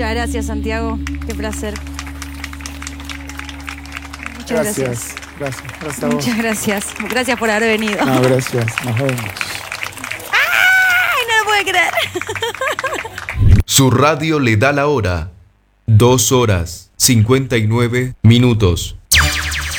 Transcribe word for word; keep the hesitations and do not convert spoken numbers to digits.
Muchas gracias, Santiago. Qué placer. Muchas gracias. Gracias. Gracias. Hasta vos. Muchas gracias. Gracias por haber venido. No, gracias. Nos vemos. ¡Ay, no lo puedo creer! Su radio le da la hora. Dos horas, cincuenta y nueve minutos.